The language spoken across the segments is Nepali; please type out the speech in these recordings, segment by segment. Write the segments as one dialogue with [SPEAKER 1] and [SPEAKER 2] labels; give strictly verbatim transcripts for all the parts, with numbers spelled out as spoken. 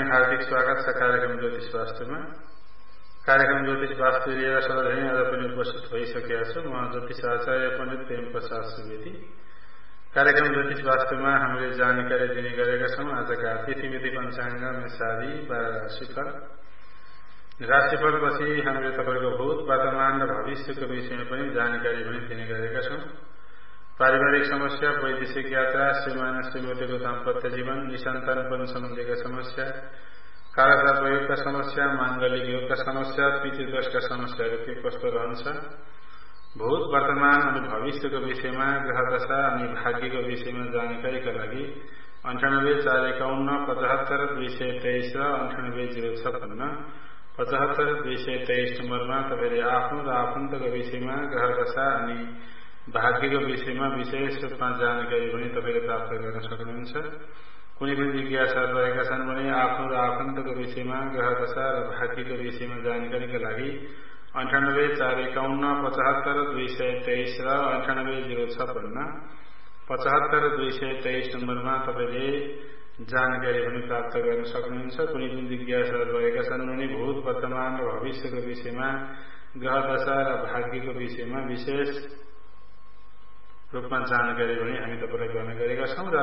[SPEAKER 1] हार्दिक स्वागत छ कार्यक्रम ज्योतिष वास्तुमा। कार्यक्रम ज्योतिष वास्तु लिएर सधैँ आज पनि उपस्थित भइसकेका छु। म ज्योतिष आचार्य पण्डित प्रेम प्रसाद सुवेदी। कार्यक्रम ज्योतिष वास्तुमा हामीले जानकारी दिने गरेका छौँ। आजका तिथिमिति पञ्चाङ्ग मेषादी बाह्र राशिफल। राशिफलपछि हामीले तपाईँको भूत वर्तमान र भविष्यको विषयमा पनि जानकारी पनि दिने गरेका छौँ। पारिवारिक समस्या, वैदेशिक यात्रा, श्रीमान श्रीमतीको दाम्पत्य जीवन, निसन्तानपन सम्बन्धीका समस्या, कालसर्प योगका समस्या, माङ्गलिक योगका समस्या, पितृदोषका समस्याहरू के कस्तो रहन्छ, भूत वर्तमान अनि भविष्यको विषयमा, ग्रहदशा अनि भाग्यको विषयमा जानकारीका लागि अन्ठानब्बे चार एकाउन्न पचहत्तर दुई सय तेइस र अन्ठानब्बे जिरो छप्पन्न पचहत्तर दुई सय तेइस नम्बरमा तपाईँले आफ्नो र आफन्तको विषयमा, ग्रहदशा अनि भाग्यको विषयमा विशेष रूपमा जानकारी पनि तपाईँले प्राप्त गर्न सक्नुहुन्छ। कुनै पनि जिज्ञासाहरू रहेका छन् भने आफ्नो र आफन्तको विषयमा, ग्रहदशा र भाग्यको विषयमा जानकारीका लागि अन्ठानब्बे चार एकाउन्न पचहत्तर दुई सय तेइस र अन्ठानब्बे जिरो छप्पन्न पचहत्तर दुई सय तेइस नम्बरमा तपाईँले जानकारी पनि प्राप्त गर्न सक्नुहुन्छ। कुनै पनि जिज्ञासाहरू रहेका छन् भने भूत वर्तमान र भविष्यको विषयमा, ग्रहदशा र भाग्यको विषयमा विशेष रूपमा जानकारी पनि हामी तपाईँलाई गर्ने गरेका छौँ। र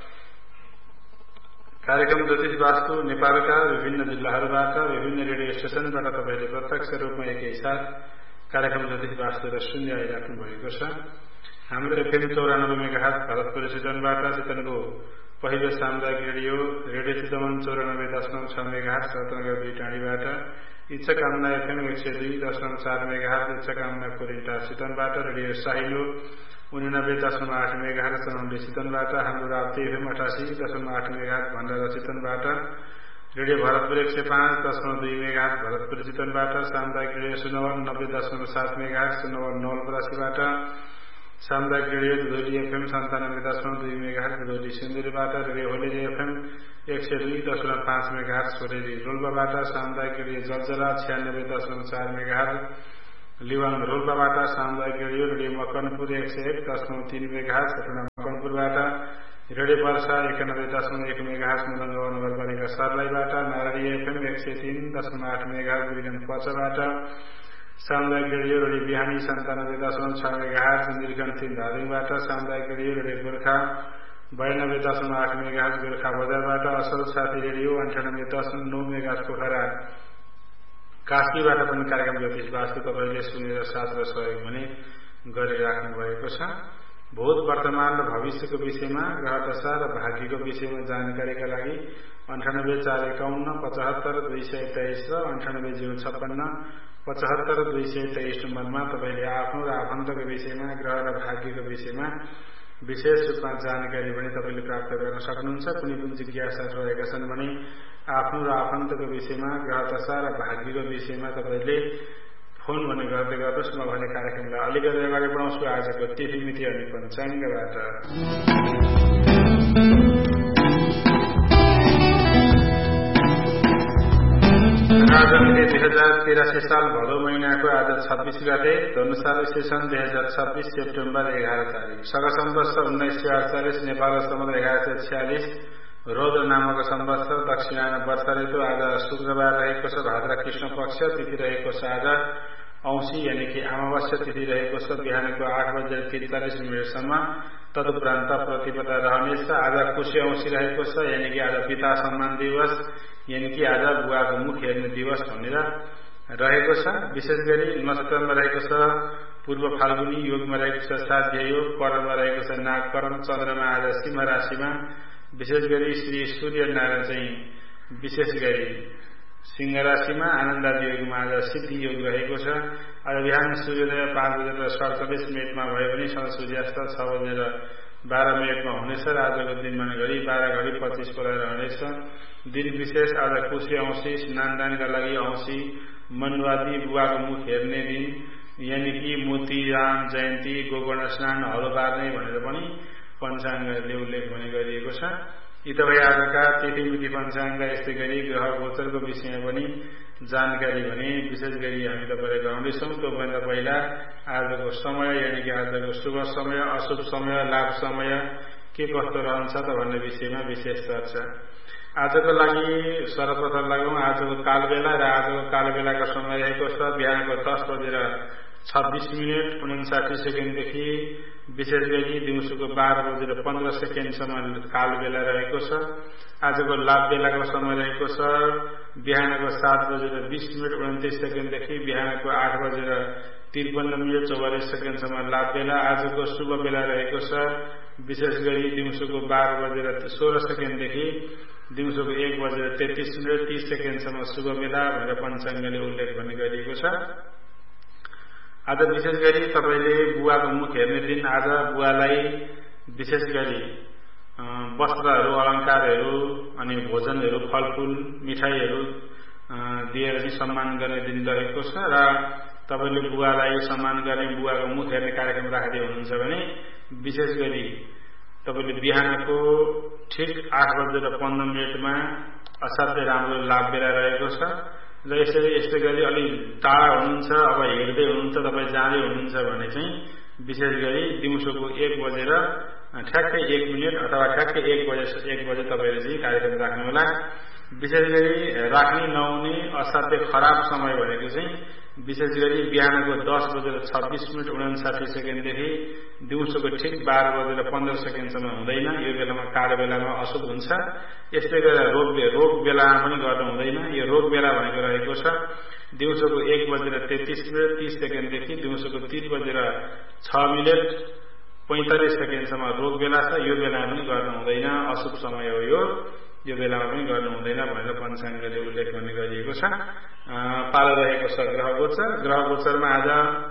[SPEAKER 1] कार्यक्रम ज्योतिष वास्तु नेपालका विभिन्न जिल्लाहरूबाट, विभिन्न रेडियो स्टेशनबाट तपाईँले प्रत्यक्ष रूपमा एकैसाथ कार्यक्रम ज्योतिष वास्तुलाई सुन्दै आइराख्नु भएको छ। हाम्रो एफएम चौरानब्बे मेगाहर्ज भरतपुर चितवनबाट, चितवनको पहिलो सामुदायिक रेडियो रेडियो चितवन चौरानब्बे दशमलव छ मेगाहर्ज रत्नगर दुई टाँडीबाट, इच्छा कामना एफएम एक सय दुई दशमलव चार मेगाहर्ज इच्छा कामना कोरिन्टा चितवनबाट, रेडियो साहिलो उनानब्बे दशमलव आठ मेगाहर्ज चौनब्बे चितवनबाट, हाम्रो राप्ती एफएम अठासी दशमलव आठ मेगाहर्ज भण्डारा चितवनबाट, रेडियो भरतपुर एक सय पाँच दशमलव दुई मेगाहर्ज भरतपुर चितवनबाट, सामुदायिक रेडियो सुनवन नब्बे दशमलव सात मेगाहर्ज सुनवन नवलपरासीबाट, सामुदायिक रेडियो दुधोली एफएम सन्तानब्बे दशमलव दुई मेगाहर्ज दुधोली सिन्धुलीबाट, रेडियो होलेरी एफएम एक सय दुई दशमलव पाँच मेगाहर्ज होलेरी रोल्पाबाट, सामुदायिक रेडियो जलजला छियानब्बे दशमलव चार मेगाहर्ज लिवाङ रोल्पाबाट, सामुदायिक रेडियो रेडियो मकनपुर एक सय एक दशमलव तीन मेगाहर्ज घटना मकनपुरबाट, रेडियो वर्षा एकानब्बे दशमलव एक मेगाहर्ज मुलङ्गाउँ नगरपालिका सर्लाईबाट, नारायणी एफएम एक सय तीन दशमलव आठ मेगाहर्ज बिरगञ्ज पचबाट, सामुदायिक रेडियो रेडियो बिहानी सन्तानब्बे दशमलव छ मेगाहर्ज नीलकण्ठ तीन धादिङबाट, सामुदायिक रेडियो रेडियो गोर्खा बयानब्बे दशमलव आठ मेगाहर्ज गोर्खा बजारबाट, असल साथी रेडियो अन्ठानब्बे दशमलव नौ मेगाहर्ज पोखरा कास्कीबाट पनि कार्यक्रम ज्योतिष वास्तु तपाईँले सुनेर साथ र सहयोग पनि गरिराख्नु भएको छ। भूत वर्तमान र भविष्यको विषयमा, ग्रहदशा र भाग्यको विषयमा जानकारीका लागि अन्ठानब्बे चार एकाउन्न पचहत्तर दुई सय तेइस र अन्ठानब्बे जिरो छप्पन्न पचहत्तर दुई सय तेइस नम्बरमा तपाईँले आफ्नो र आफन्तको विषयमा, ग्रह र भाग्यको विषयमा विशेष रूपमा जानकारी पनि तपाईँले प्राप्त गर्न सक्नुहुन्छ। कुनै पनि जिज्ञासाहरू रहेका छन् भने आफ्नो र आफन्तको विषयमा, ग्रहदशा र भाग्यको विषयमा तपाईँले फोन भने गर्दै गर्नुहोस्। म भने कार्यक्रमलाई अलिकति अगाडि बढाउँछु आजको तिथि मिति अनि पञ्चाङ्गबाट। आज दुई हजार तिरासी साल भदौ महिनाको आज छब्बीस गते, धनुषाल सेसन दुई हजार छब्बीस सेप्टेम्बर एघार तारिक, सग सम्वत्सर उन्नाइस सय अडचालिस, नेपाल सम्वत एघार सय छ्यालिस, रौद्र नामक सम्वत्सर, दक्षिणायन वर्ष ऋतु। आज शुक्रबार रहेको छ, भाद्र कृष्ण पक्ष, तिथि रहेको छ आज औँसी यानि कि अमावस्या तिथि रहेको छ बिहानको आठ बजेर त्रिचालिस मिनटसम्म। तदुपरान्त प्रतिपदा रहनेछ। आज कुशे औँसी रहेको छ यानि कि आज पिता सम्मान दिवस यानि कि आज बुवाको मुख हेर्ने दिवस भनेर रहेको छ। विशेष गरी नक्षत्रमा रहेको छ पूर्व फाल्गुनी, योगमा रहेको छ साध्य योग, कर्ममा रहेको छ नागकर्म, चन्द्रमा आज सिंह राशिमा। विशेष गरी श्री सूर्य नारायण चाहिँ विशेष गरी सिंह राशिमा, आनन्दादि योगमा आज सिद्धि योग रहेको छ। आज बिहान सूर्योदय पाँच बजेर सडचालिस मिनटमा भए पनि सूर्यास्त छ बजेर बाह्र मिनटमा हुनेछ र आजको दिनमा गरी बाह्र घडी पच्चिस परेर रहनेछ। दिन विशेष आज कुशे औँसी, स्नानदानका लागि औँसी, मनुवादी बुवाको मुख हेर्ने दिन यानि कि मोती राम जयन्ती, गोकर्ण स्नान, हलो बार्ने भनेर पनि पञ्चाङ्गले उल्लेख भने गरिएको छ। यी तपाईँ आजका तिथि मिति पञ्चाङ्ग, यस्तै गरी ग्रह गोचरको विषयमा पनि जानकारी भने विशेष गरी हामी तपाईँलाई गराउँदैछौँ। त्योभन्दा पहिला आजको समय यानि कि आजको शुभ समय, अशुभ समय, लाभ समय के कस्तो रहन्छ त भन्ने विषयमा विशेष चर्चा। आजको लागि सर्वप्रथम लागौँ आजको कालबेला र आजको कालबेलाको समय रहेको छ बिहानको दस बजेर छब्बीस मिनट उन्साठी सेकेन्डदेखि विशेष गरी दिउँसोको बाह्र बजेर पन्ध्र सेकेन्डसम्म कालबेला रहेको छ। आजको लाभ बेलाको समय रहेको छ बिहानको सात बजेर बीस मिनट उन्तिस सेकेन्डदेखि बिहानको आठ बजेर त्रिपन्न मिनट चौवालिस सेकेन्डसम्म लाभ बेला। आजको शुभ बेला रहेको छ विशेष गरी दिउँसोको बाह्र बजेर सोह्र सेकेन्डदेखि दिउँसोको एक बजेर तेत्तीस मिनट तीस सेकेन्डसम्म शुभ बेला भनेर पञ्चाङ्गले उल्लेख भन्ने गरिएको छ। आज विशेष गरी तपाईँले बुवाको मुख हेर्ने दिन। आज बुवालाई विशेष गरी वस्त्रहरू अलङ्कारहरू अनि भोजनहरू फलफूल मिठाईहरू दिएर चाहिँ सम्मान गर्ने दिन रहेको छ र तपाईँले बुवालाई सम्मान गर्ने बुवाको मुख हेर्ने कार्यक्रम राख्दै हुनुहुन्छ भने विशेष गरी तपाईँले बिहानको ठिक आठ बजेर पन्ध्र मिनटमा असाध्यै राम्रो लाभ बेला रहेको छ र यसरी यस्तै गरी अलि टाढा हुनुहुन्छ अब हेर्दै हुनुहुन्छ तपाईँ जाँदै हुनुहुन्छ भने चाहिँ विशेष गरी दिउँसोको एक बजेर ठ्याक्कै एक मिनट अथवा ठ्याक्कै एक बजे एक बजे तपाईँले चाहिँ कार्यक्रम राख्नुहोला। विशेष गरी राख्ने नहुने असाध्यै खराब समय भनेको चाहिँ विशेष गरी बिहानको दस बजेर छब्बिस मिनट उन्साठी सेकेन्डदेखि दिउँसोको ठिक बाह्र बजेर पन्ध्र सेकेन्डसम्म हुँदैन। यो बेलामा कालो बेलामा अशुभ हुन्छ। यस्तै गरेर रोग रोग बेलामा पनि गर्नु हुँदैन। यो रोग बेला भनेको रहेको छ दिउँसोको एक बजेर तेत्तीस मिनट तीस सेकेन्डदेखि दिउँसोको तीन बजेर छ मिनट पैंतालिस सेकेन्डसम्म रोग बेला छ। यो बेलामा पनि गर्नु हुँदैन, अशुभ समय हो यो यो बेलामा पनि गर्नु हुँदैन भनेर पञ्चाङ्गले उल्लेख गर्ने गरिएको छ। पालो रहेको छ ग्रह गोचर। ग्रह गोचरमा आज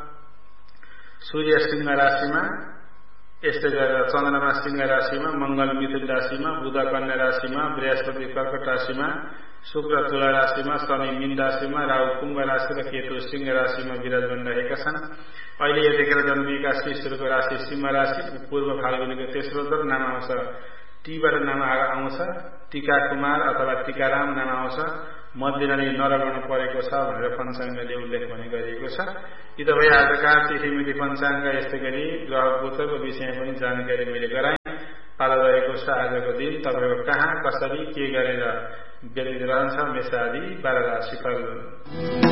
[SPEAKER 1] सूर्य सिंह राशिमा, यस्तै गरेर चन्द्रमा सिंह राशिमा, मंगल मिथुन राशिमा, बुध कन्या राशिमा, बृहस्पति कर्कट राशिमा, शुक्र तुला राशिमा, शनि मीन राशिमा, राहु कुम्भ राशि र केतु सिंह राशिमा विराजमान रहेका छन्। अहिले यतिखेर जन्मिएका शिशुहरूको राशि सिंह राशि। पूर्व फाल्गुनीको तेस्रो तर नाम आउँछ टीबाट नाम आउँछ टीका कुमार अथवा टीकाराम नाम आउँछ। मध्यरानी नरवर्ण परेको छ भनेर पञ्चाङ्गले उल्लेख भने गरिएको छ। यी तपाईँ आजका तिथिमिति पञ्चाङ्ग यस्तै गरी ग्रह गोचरको विषयमा पनि जानकारी मैले गराएँ। पालो रहेको छ आजको दिन तपाईँको कहाँ कसरी के गरेर व्यतीत रहन्छ मेष आदि बाह्र राशिफल।